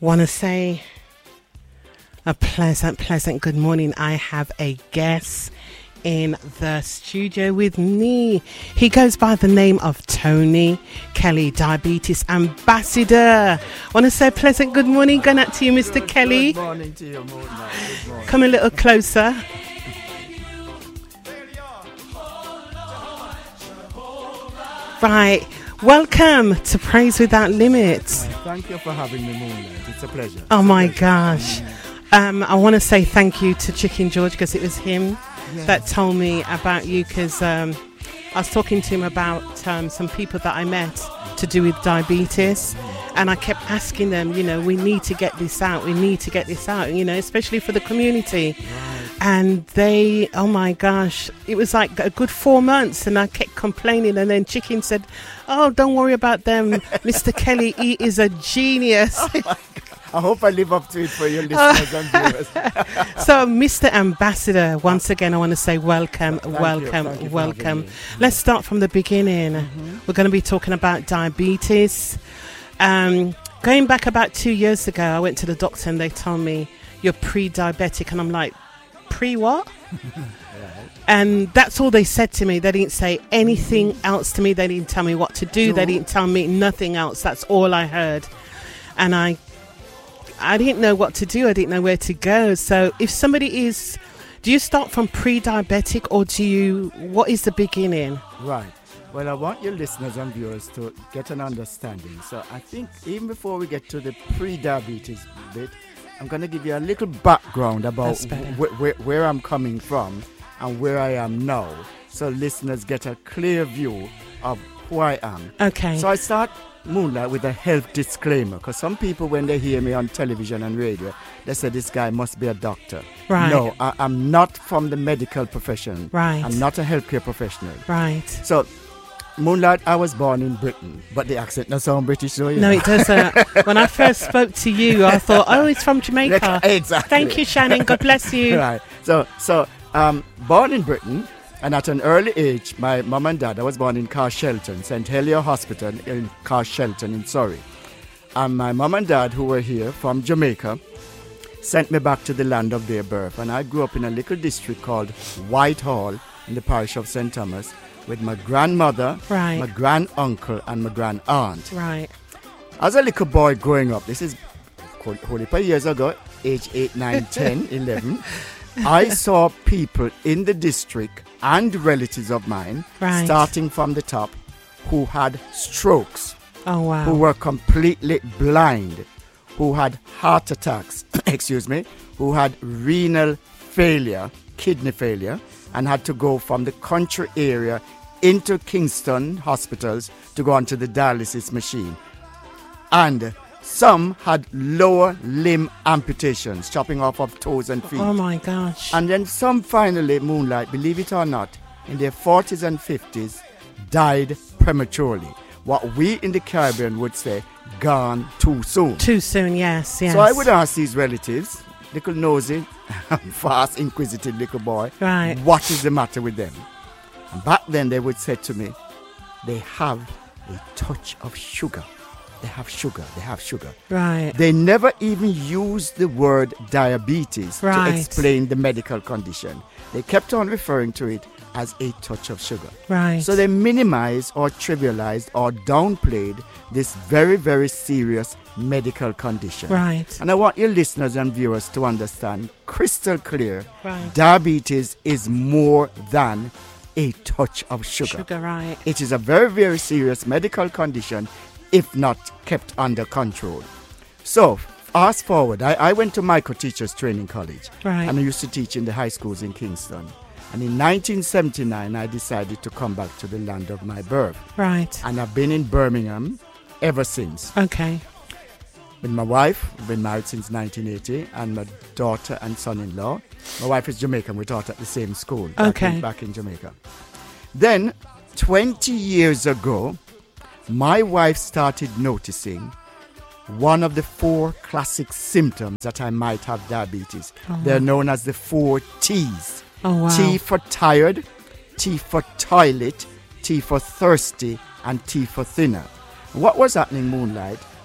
Want to say a pleasant good morning. I have a guest in the studio with me. He goes by the name of Tony Kelly, Diabetes Ambassador. Want to say a pleasant good morning. Going out to you, Mr. Kelly. Good morning to you, Good morning. Come a little closer. Right. Welcome to Praise Without Limits. Thank you for having me, Moonlight. It's a pleasure. Oh my gosh. I want to say thank you to Chicken George because it was him that told me about you, because I was talking to him about some people that I met to do with diabetes, and I kept asking them, we need to get this out, especially for the community. And they, oh my gosh, it was like a good 4 months, and I kept complaining, and then Chicken said, oh, don't worry about them, Mr. Kelly, he is a genius. I hope I live up to it for your listeners and viewers. So, Mr. Ambassador, once again, I want to say welcome. Thank you. Let's start from the beginning. We're going to be talking about diabetes. Going back about 2 years ago, I went to the doctor and they told me you're pre-diabetic, and I'm like, pre-what? And that's all they said to me. They didn't say anything else to me. They didn't tell me what to do. They didn't tell me nothing else. That's all I heard. And I didn't know what to do. I didn't know where to go. So if somebody is, do you start from pre-diabetic, or what is the beginning? Right. Well, I want your listeners and viewers to get an understanding. So I think even before we get to the pre-diabetes bit, I'm going to give you a little background about where I'm coming from and where I am now, so listeners get a clear view of who I am. Okay. So I start Moonlight with a health disclaimer, because some people, when they hear me on television and radio, they say this guy must be a doctor. Right. No, I'm not from the medical profession. Right. I'm not a healthcare professional. Right. So, Moonlight, I was born in Britain, but the accent doesn't sound British, so No, it doesn't. When I first spoke to you, I thought, oh, it's from Jamaica. Exactly. Thank you, Shannon. God bless you. Right. So, born in Britain, and at an early age, my mum and dad, I was born in Carshalton, St. Helier Hospital in Carshalton in Surrey. And my mum and dad, who were here from Jamaica, sent me back to the land of their birth. And I grew up in a little district called Whitehall in the parish of St. Thomas with my grandmother, my granduncle, and my grandaunt. Right. As a little boy growing up, this is a whole heap of years ago, age 8, 9, 10, 11, I saw people in the district and relatives of mine, starting from the top, who had strokes. Oh, wow. Who were completely blind, who had heart attacks, who had renal failure, kidney failure, and had to go from the country area into Kingston hospitals to go onto the dialysis machine. And some had lower limb amputations, chopping off of toes and feet. Oh my gosh. And then some finally, Moonlight, believe it or not, in their 40s and 50s, died prematurely. What we in the Caribbean would say, gone too soon. Too soon, yes. So I would ask these relatives, little nosy, fast, inquisitive little boy, what is the matter with them? And back then they would say to me, they have a touch of sugar. They have sugar. Right. They never even used the word diabetes to explain the medical condition. They kept on referring to it as a touch of sugar. Right. So they minimized or trivialized or downplayed this very, very serious medical condition. Right. And I want your listeners and viewers to understand crystal clear, diabetes is more than a touch of sugar. It is a very, very serious medical condition if not kept under control. So, fast forward, I went to Micro Teachers Training College. And I used to teach in the high schools in Kingston. And in 1979, I decided to come back to the land of my birth. And I've been in Birmingham ever since. Okay. With my wife, we've been married since 1980, and my daughter and son-in-law. My wife is Jamaican, we taught at the same school back in Jamaica. Then, 20 years ago, my wife started noticing one of the 4 classic symptoms that I might have diabetes. They're known as the 4 T's. Oh, wow. T for tired, T for toilet, T for thirsty, and T for thinner. What was happening, Moonlight?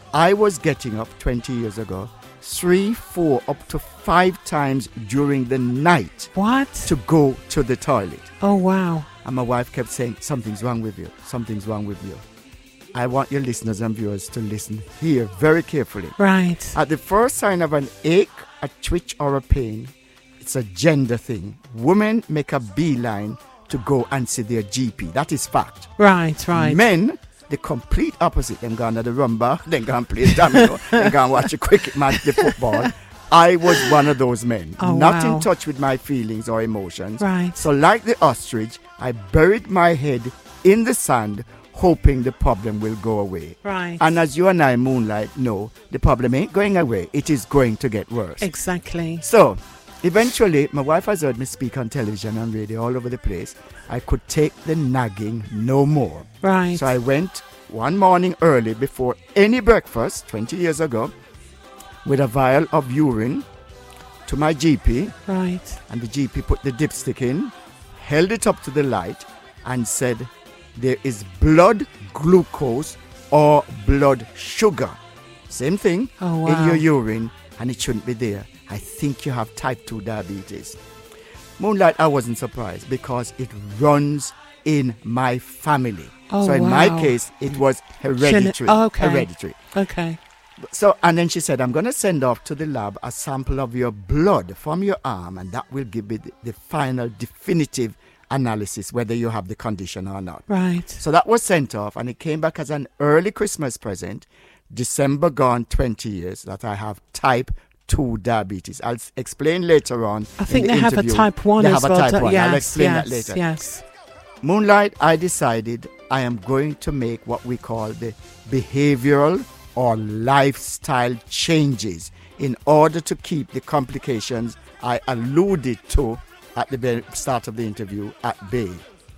I was getting up 20 years ago 3, 4, up to 5 times during the night. What? To go to the toilet. Oh, wow. And my wife kept saying, something's wrong with you. Something's wrong with you. I want your listeners and viewers to listen here very carefully. Right. At the first sign of an ache, a twitch, or a pain, it's a gender thing. Women make a beeline to go and see their GP. That is fact. Right. Men, the complete opposite. Them gone to the rumba, then go and play domino, then go and watch a cricket match, the football. I was one of those men, not in touch with my feelings or emotions. Right. So like the ostrich, I buried my head in the sand, hoping the problem will go away. Right. And as you and I, Moonlight, know, the problem ain't going away. It is going to get worse. Exactly. So, eventually, my wife has heard me speak on television and radio all over the place. I could take the nagging no more. Right. So I went one morning early before any breakfast, 20 years ago, with a vial of urine to my GP. Right. And the GP put the dipstick in, held it up to the light, and said, there is blood glucose or blood sugar. Same thing in your urine, and it shouldn't be there. I think you have type 2 diabetes. Moonlight, I wasn't surprised because it runs in my family. So in my case, it was hereditary. Hereditary. Okay. So, and then she said, I'm going to send off to the lab a sample of your blood from your arm, and that will give me the final definitive analysis whether you have the condition or not. Right. So that was sent off, and it came back as an early Christmas present. December gone 20 years that I have type 2 diabetes. I'll explain later on. I think they have a type 1 as well. They have a type 1. Yes, I'll explain that later. Yes. Moonlight, I decided I am going to make what we call the behavioral or lifestyle changes in order to keep the complications I alluded to at the very start of the interview at bay.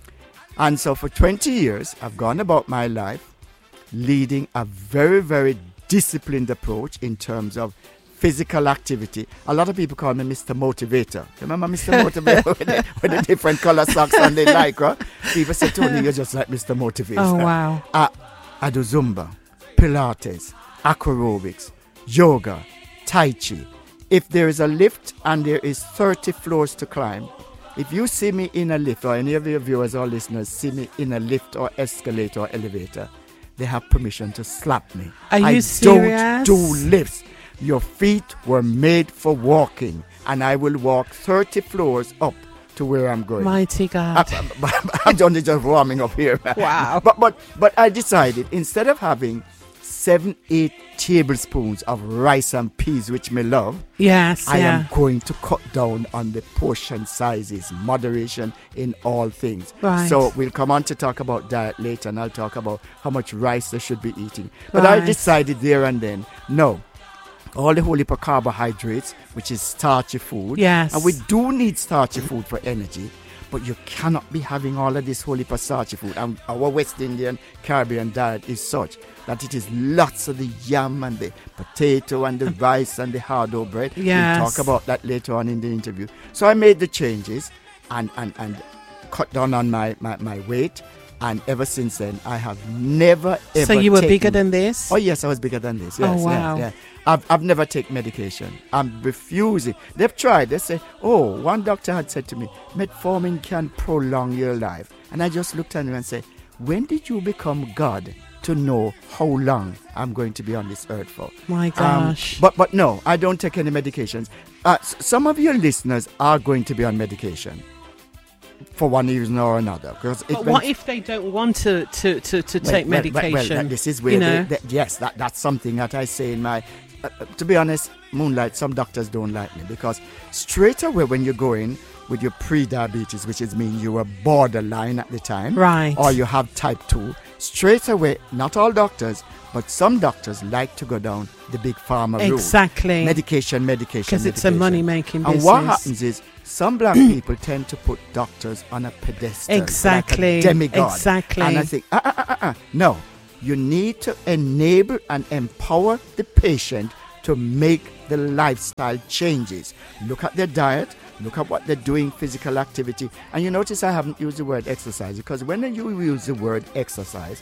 And so for 20 years, I've gone about my life leading a very, very disciplined approach in terms of physical activity. A lot of people call me Mr. Motivator. Remember Mr. Motivator with the different color socks and the lycra? People say, Tony, you're just like Mr. Motivator. Oh, wow. I do Zumba, Pilates, acrobics, yoga, Tai Chi. If there is a lift and there is 30 floors to climb, if you see me in a lift, or any of your viewers or listeners see me in a lift or escalator or elevator, they have permission to slap me. Are you serious? I don't do lifts. Your feet were made for walking, and I will walk 30 floors up to where I'm going. Mighty God. I'm only just warming up here. Wow. But I decided, instead of having 7-8 tablespoons of rice and peas, which me love, I am going to cut down on the portion sizes, moderation in all things. Right. So we'll come on to talk about diet later, and I'll talk about how much rice they should be eating. But I decided there and then, no, all the whole heap of carbohydrates, which is starchy food. Yes. And we do need starchy food for energy, but you cannot be having all of this whole heap of starchy food. And our West Indian Caribbean diet is such that it is lots of the yam and the potato and the rice and the hard-dough bread. Yes. We'll talk about that later on in the interview. So I made the changes and cut down on my weight. And ever since then, I have never, ever So you were bigger than this? Oh, yes, I was bigger than this. Yes, oh, wow. Yeah. I've never taken medication. I'm refusing. They've tried. They say, one doctor had said to me, metformin can prolong your life. And I just looked at him and said, when did you become God to know how long I'm going to be on this earth for? My gosh. But no, I don't take any medications. Some of your listeners are going to be on medication for one reason or another. But what if they don't want to take medication? Well, this is where that's something that I say in my... to be honest, Moonlight, some doctors don't like me because straight away when you go in with your pre-diabetes, which is mean you were borderline at the time, right, or you have type 2, straight away, not all doctors, but some doctors like to go down the big pharma route. Exactly. Medication. Because it's a money-making business. And what happens is some black people tend to put doctors on a pedestal. Exactly. Like a demigod. Exactly. And I think, no. You need to enable and empower the patient to make the lifestyle changes. Look at their diet. Look at what they're doing, physical activity. And you notice I haven't used the word exercise because when you use the word exercise,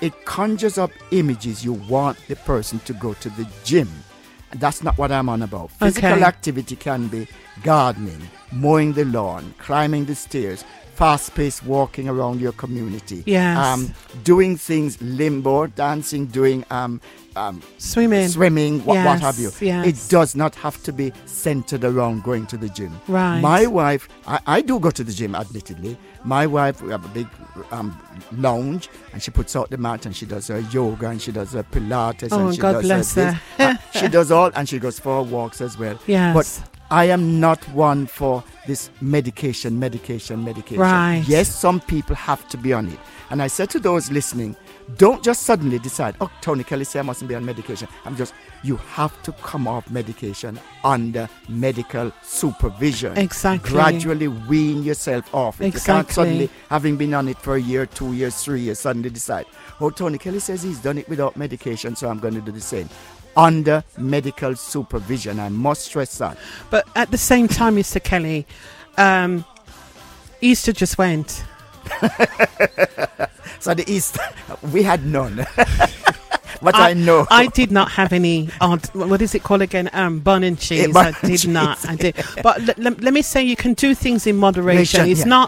it conjures up images. You want the person to go to the gym. That's not what I'm on about. Physical activity can be gardening, mowing the lawn, climbing the stairs, fast-paced walking around your community. Yes. Doing things, limbo, dancing, doing swimming, what have you. Yes. It does not have to be centered around going to the gym. Right. My wife, I do go to the gym, admittedly. My wife, we have a big lounge, and she puts out the mat, and she does her yoga, and she does her Pilates, and she God does bless her. She does all, and she goes for walks as well. Yes. But I am not one for this medication. Right. Yes, some people have to be on it. And I said to those listening, don't just suddenly decide, oh, Tony Kelly said I mustn't be on medication. You have to come off medication under medical supervision. Exactly. Gradually wean yourself off it. Exactly. You can't suddenly, having been on it for a year, 2 years, 3 years, suddenly decide, oh, Tony Kelly says he's done it without medication, so I'm going to do the same. Under medical supervision. I must stress that. But at the same time, Mr. Kelly, Easter just went. So the Easter, we had none. But I know. I did not have any, what is it called again? Bun and cheese. I did not. I did. But let me say, you can do things in moderation. It's not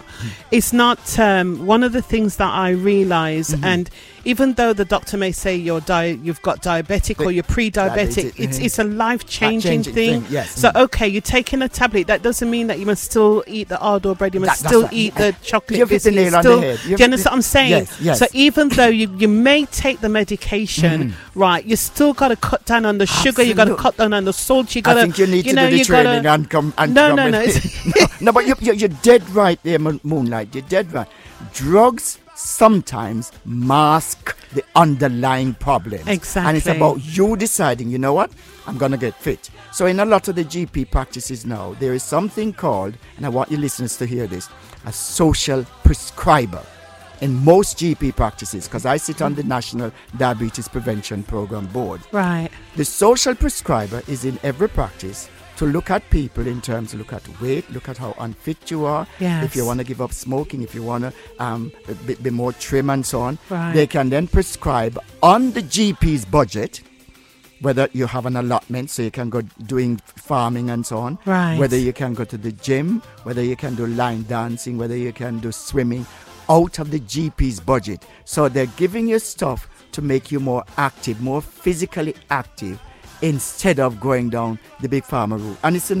one of the things that I realize, and even though the doctor may say you've got diabetic or you're pre-diabetic, it's a life-changing thing. Yes. So, okay, you're taking a tablet. That doesn't mean that you must still eat the hard bread. You must still eat the chocolate You've hit the nail on the head. Do you understand what I'm saying? Yes. So even though you may take the medication, right, you still got to cut down on the sugar. You got to cut down on the salt. You got to. I think you need to do the training and come. No. No, but you're dead right there, Moonlight. You're dead right. Drugs sometimes mask the underlying problem. Exactly. And it's about you deciding, you know what, I'm going to get fit. So in a lot of the GP practices now, there is something called, and I want your listeners to hear this, a social prescriber. In most GP practices, because I sit on the National Diabetes Prevention Program Board. Right. The social prescriber is in every practice to look at people in terms of look at weight, look at how unfit you are. Yes. If you want to give up smoking, if you want to be more trim and so on. Right. They can then prescribe on the GP's budget, whether you have an allotment so you can go doing farming and so on. Right. Whether you can go to the gym, whether you can do line dancing, whether you can do swimming, out of the GP's budget. So they're giving you stuff to make you more active, more physically active, instead of going down the big pharma route. And it's the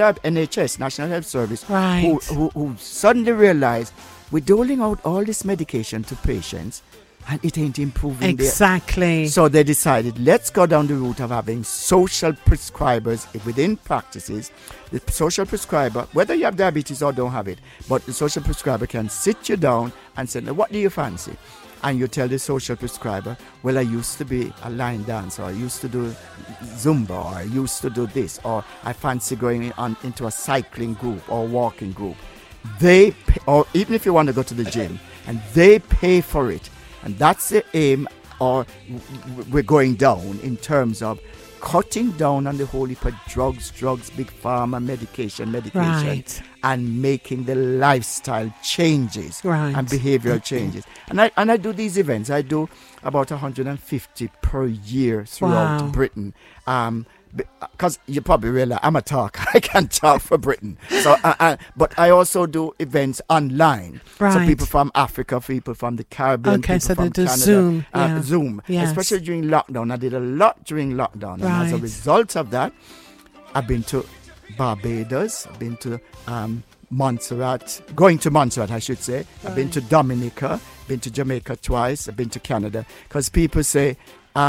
NHS, National Health Service, right, who suddenly realized we're doling out all this medication to patients and it ain't improving. Exactly. So they decided, let's go down the route of having social prescribers within practices. The social prescriber, whether you have diabetes or don't have it, but the social prescriber can sit you down and say, what do you fancy? And you tell the social prescriber, well, I used to be a line dancer, or I used to do Zumba, or I used to do this, or I fancy going on into a cycling group or walking group. They pay, or even if you want to go to the gym, and they pay for it. And that's the aim, or we're going down in terms of cutting down on the whole heap of drugs, big pharma, medication, right, and making the lifestyle changes, right, and behavioral changes. And I do these events. I do about 150 per year throughout Britain. Because you probably realize I'm a talker. I can talk for Britain. So, but I also do events online. Right. So people from Africa, people from the Caribbean, people so from they do Canada. Zoom. Yes. Especially during lockdown. I did a lot during lockdown. Right. And as a result of that, I've been to Barbados. I've been to going to Montserrat, I should say. Right. I've been to Dominica, been to Jamaica twice. I've been to Canada. Because people say,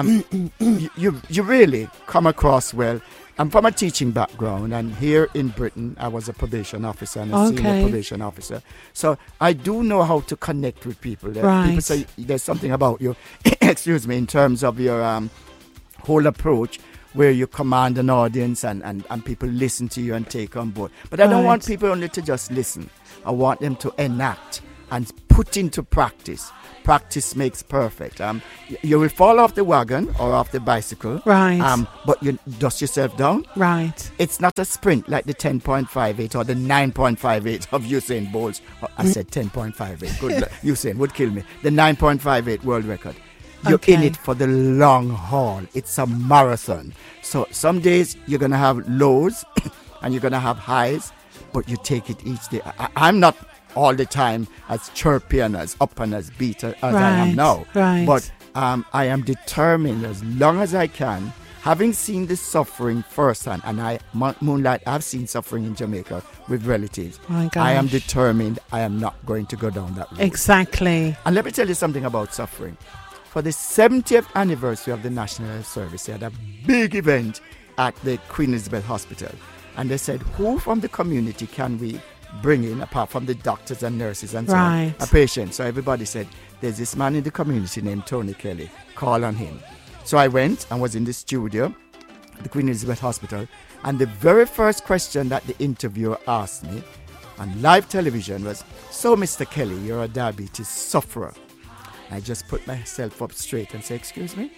you really come across well. I'm from a teaching background, and here in Britain, I was a probation officer and a senior probation officer. So I do know how to connect with people. Right. People say there's something about you, excuse me, in terms of your whole approach, where you command an audience and people listen to you and take on board. But I don't want people only to just listen. I want them to enact and put into practice. Practice makes perfect. You will fall off the wagon or off the bicycle. Right. But you dust yourself down. Right. It's not a sprint like the 10.58 or the 9.58 of Usain Bolt. I said 10.58. Good luck. Usain would kill me. The 9.58 world record. You're in it for the long haul. It's a marathon. So some days you're going to have lows and you're going to have highs, but you take it each day. I'm not all the time as chirpy and as up and as beat as I am now. Right. But I am determined as long as I can, having seen the suffering firsthand, and Moonlight, I've seen suffering in Jamaica with relatives. My gosh. I am determined I am not going to go down that road. Exactly. And let me tell you something about suffering. For the 70th anniversary of the National Health Service, they had a big event at the Queen Elizabeth Hospital. And they said, who from the community can we bring in, apart from the doctors and nurses and so on, a patient? So everybody said, there's this man in the community named Tony Kelly. Call on him. So I went and was in the studio at the Queen Elizabeth Hospital. And the very first question that the interviewer asked me on live television was, so Mr. Kelly, you're a diabetes sufferer. I just put myself up straight and said, excuse me?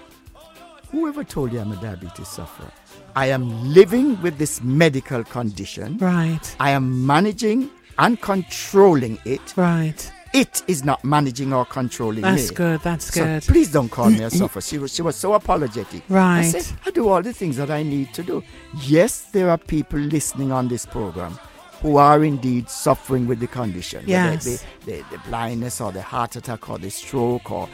Whoever told you I'm a diabetes sufferer? I am living with this medical condition. Right. I am managing and controlling it. Right. It is not managing or controlling me. That's good. That's good. So please don't call me a sufferer. She was so apologetic. Right. I said, I do all the things that I need to do. Yes, there are people listening on this program who are indeed suffering with the condition. Yes. Whether the blindness or the heart attack or the stroke or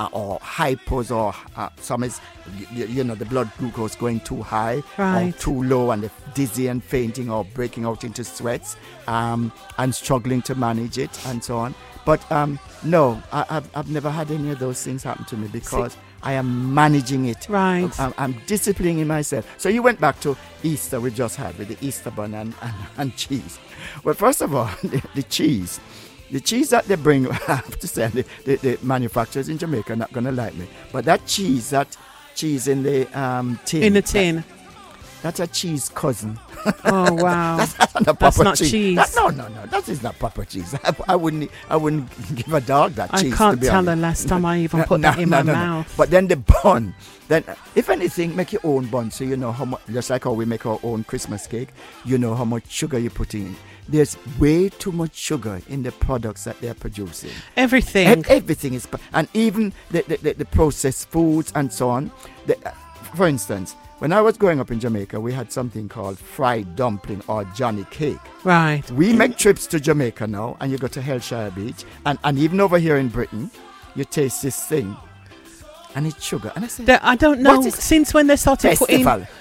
hypos or some is, the blood glucose going too high or too low and dizzy and fainting or breaking out into sweats and struggling to manage it and so on. But no, I've never had any of those things happen to me because I am managing it. Right. I'm disciplining myself. So you went back to Easter we just had with the Easter bun and cheese. Well, first of all, the cheese. The cheese that they bring, I have to say, the manufacturers in Jamaica are not going to like me. But that cheese in the tin. In the tin. That's a cheese cousin. Oh, wow. That's not proper that's not cheese. cheese. No. That is not proper cheese. I wouldn't give a dog that cheese. I can't to be tell honest. the last time I even put that in my mouth. But then the bun. Then, if anything, make your own bun so you know how much, just like how we make our own Christmas cake, you know how much sugar you put in. There's way too much sugar in the products that they're producing. Everything. Everything is, and even the processed foods and so on. For instance, when I was growing up in Jamaica, we had something called fried dumpling or Johnny cake. Right. We make trips to Jamaica now, and you go to Hellshire Beach, and even over here in Britain, you taste this thing. And it's sugar. And I said, I don't know since when they started putting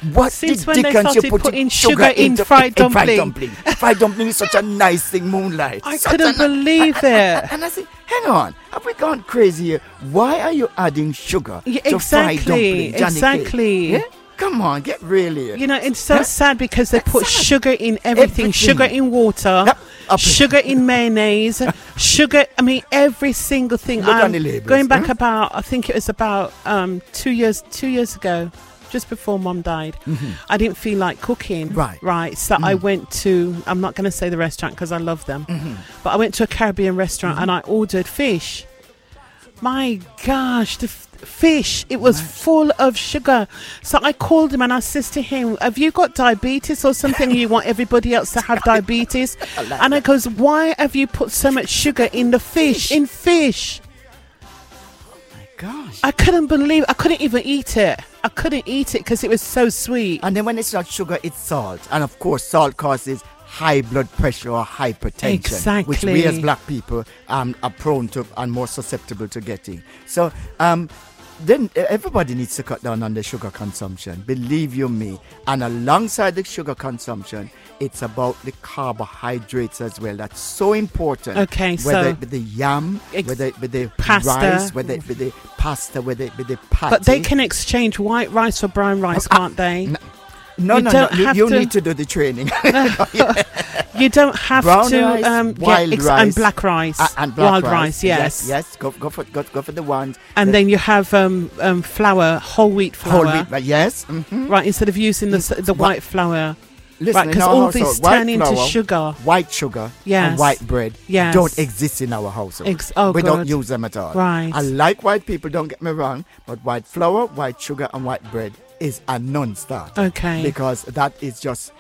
sugar in fried dumpling. Fried dumpling is such a nice thing, Moonlight. I couldn't believe it. And I said, hang on, have we gone crazy here? Why are you adding sugar to fried dumpling? Exactly. Yeah? Come on, get real here. You know, it's so sad because they put sugar in everything. Sugar in water, sugar in mayonnaise, sugar. I mean, every single thing. Look on the labels. Going back I think it was about 2 years ago, just before Mum died. Mm-hmm. I didn't feel like cooking. Right. So I went to, I'm not going to say the restaurant because I love them, but I went to a Caribbean restaurant and I ordered fish. My gosh, the fish, it was full of sugar. So I called him and I said to him, have you got diabetes or something? You want everybody else to have diabetes? And I goes, why have you put so much sugar in the fish? In fish. Oh my gosh. I couldn't even eat it. I couldn't eat it because it was so sweet. And then when it's not sugar, it's salt. And of course, salt causes high blood pressure or hypertension, exactly, which we as black people are prone to and more susceptible to getting. So then everybody needs to cut down on the sugar consumption, believe you me. And alongside the sugar consumption, it's about the carbohydrates as well. That's so important. Okay, whether it be the yam, whether it be the pasta, rice, whether it be the pasta, whether it be the patty. But they can exchange white rice for brown rice, can't they? No. You need to do the training. You don't have brown to. Rice, wild rice, and black rice. And black wild rice. Yes. Go for the ones. And then you have flour, whole wheat flour. Whole wheat, yes. Mm-hmm. Right, instead of using the white flour. Listen, right, because all these turn into sugar. White sugar and white bread don't exist in our household. We don't use them at all. Right. I like white people, don't get me wrong, but white flour, white sugar and white bread is a non-starter. Okay. Because that is just